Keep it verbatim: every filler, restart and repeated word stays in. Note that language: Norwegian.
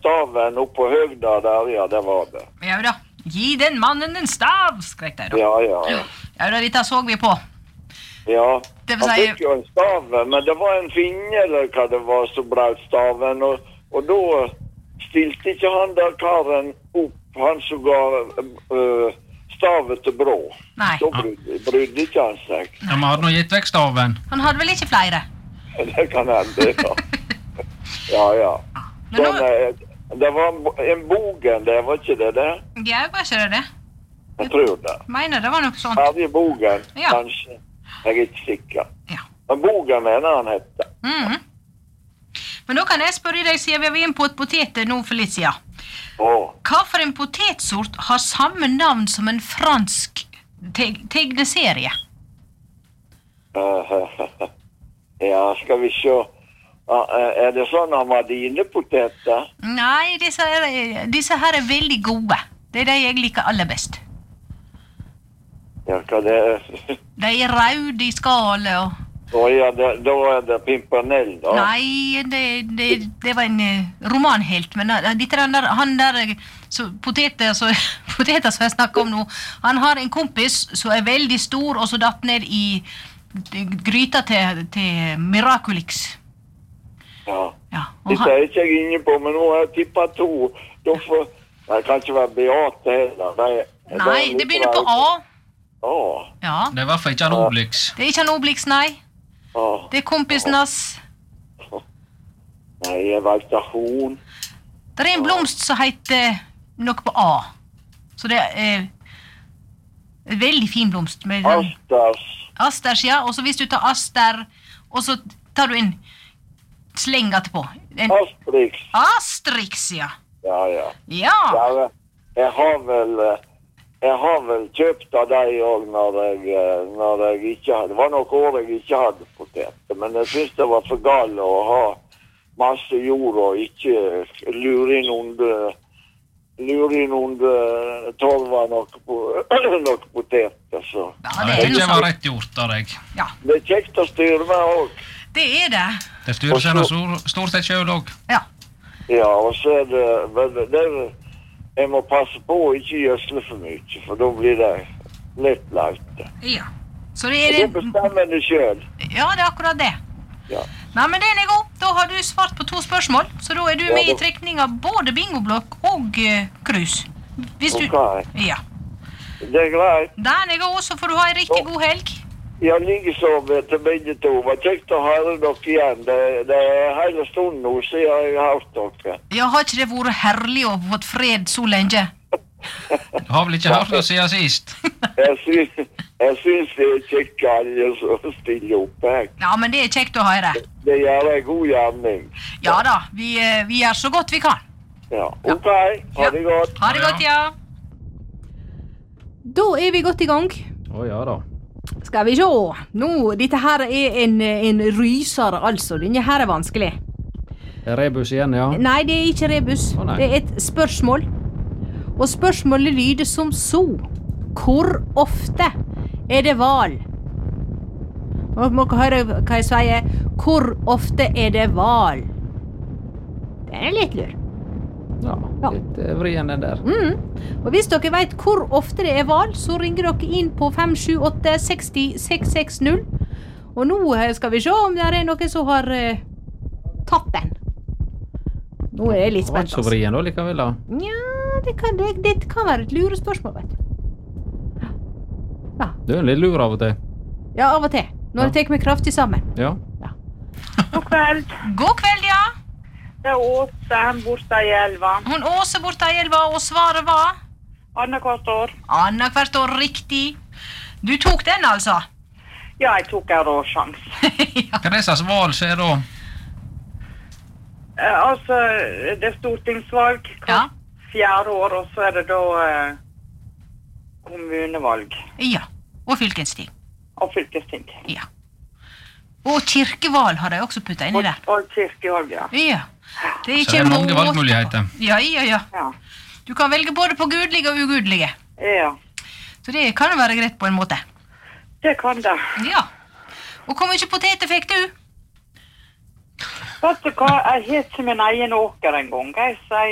staven opp på høgda der, ja, det var det. Ja da, gi den mannen en stav, skrek de da. Ja, ja, ja. Ja da, dette så vi på. Ja, Det han vil si- fikk jo en stav, men det var en finger eller hva det var som brøt staven, og, og da stilte ikke han der karen opp, han som ga uh, stavet til brå. Nei. Så brydde, brydde ikke han seg. Ja, men hadde nå gitt vekk staven. Han hadde vel ikke flere? Det kan hende, ja. Ja, ja. Men Sånn, nå... eh, det var en, bo- en bogen, det var ikke det det? Ja, var ikke det det? Jeg tror det. Mener det var noe sånt. Herre bogen, Ja. kanskje. Jeg er ikke sikker. Ja. Men bogen mener han hette. Mhm. Men da kan jeg spørre deg, siden vi var inne på et potet nå for litt siden. Åh, Hva for en potetsort har samme navn som en fransk te tegneserie? eh, ja, skal vi se. Ah, eh, er det sånn amadinepoteter? Nei, disse, er, disse her er veldig gode. Det er de jeg liker aller best. Ja, hva det er? De er røde i skallet og... Å ja, det, da er det Pimpernell, da. Nei, det, det, det var en eh, romanhelt, men uh, dette er han der, han der eh, så, poteter, så, poteter som jeg snakker om nå, han har en kompis som er veldig stor, og så datt ned i i gryta til, til Miraculix. Ja. Ja, og Dette han, er ikke jeg inne på, men nå har jeg tippet to. Da får... Det kan ikke være Beate heller. De, nei, det begynner på A. Åh, Ja, Det er i hvert fall ikke han Obelix. det er ikke han Obelix, nei. åh. Det er kompisen hans. Nei, jeg valgte horn. Det er en blomst som heter noe på A. Så det er en veldig fin blomst. Med den- Asters. Asters, ja. Og så hvis du tar aster, og så tar du inn sleng etterpå. En Astrix. Asterix, ja. Ja, ja. Ja. Ja, jeg har vel... eh, Jeg har vel kjøpt av deg også når jeg, eh, når jeg ikke hadde... Det var nok år jeg ikke hadde poteter, men jeg synes det var for gale å ha masse jord og ikke lure inn under... Lure inn under torva noe, på, noe poteter, så... Ja, Ja, det det er noe ikke var sånt. rett gjort av deg. Ja, Det er kjekt å styre med også. det er det. Det styrer seg nå stor- stort sett selv også. Ja. Ja, og så er det... vel, det er, jeg må passe på å ikke gjødsle for mye, for da blir det lett laute. Ja. Så det Og er det det... bestemmer det selv. Ja, det er akkurat det. Ja. Nei, men den er god. Da har du svart på to spørsmål, så da er du Ja, med i da- trekning av både bingoblokk og uh, krus. Hvis du... Ok, Ja. det er greit. Den er god, så får du ha en riktig god helg. Jeg ligger så til begge to. Det var kjekt å høre dere igjen. Det, det er hele stunden nå siden jeg har hørt dere. Ja, har ikke det vært herlig å få fått fred så lenge? Du har vel ikke hørt det siden sist? Jeg syns, jeg syns det er kjekt alle som stiller opp her. Ja, men det er kjekt å høre. Det gjør en god gjerning. Ja da, vi, eh, vi gjør så godt vi kan. Ja, ok. Ha det godt. Ha det Ja, godt, ja. Da er vi godt i gang. Å ja da. Skal vi se. Nå, dette her er en, en ryser, altså. Denne her er vanskelig. Rebus igjen, ja. Nei, det er ikke rebus. Å, nei. Det er et spørsmål. Og spørsmålet lyder som så. Hvor ofte er det val? Nå må dere høre hva jeg sier. Hvor ofte er det val? Det er litt lur. Ja, Ja. litt eh, vrien den der. Mm. Og hvis dere vet hvor ofte det er val, så ringer dere inn på fem sju åtte seks null seks seks null. Og nå eh, skal vi se om det er noen som har eh, tatt den. Nå er jeg litt Det var spent. ikke så vrien da, likevel da. Ja, det kan, det, det kan være et lurespørsmål, vet du. Du er litt lur av og til. Ja, av og til. Når jeg tar meg kraftig sammen. Ja. God kveld. God kveld, ja. Det er Åse borte i elva. Hun Åse borte i elva, og svaret var? Annethvert år. Annethvert år, riktig. Du tok den, altså? Ja, jeg tok en råsjans. Ja. Hva er det slags valg som er da? Eh, altså, det er stortingsvalg Ja. fjerde år, og så er det da eh, kommunevalg Ja. Og fylkesting. og fylkesting. Ja. Og kirkeval har de også puttet inn i Og, der. og kirkevalg, ja. Ja. Det er Så ikke det er mange måte på. valgmuligheter. Ja, ja, ja. Ja. Du kan velge både på gudelige og ugudelige. Ja, Så det kan jo være greit på en måte. det kan det. Ja. Og hvor mye poteter fikk du? Vet du hva, jeg har ikke min egen åker en gang. Jeg sier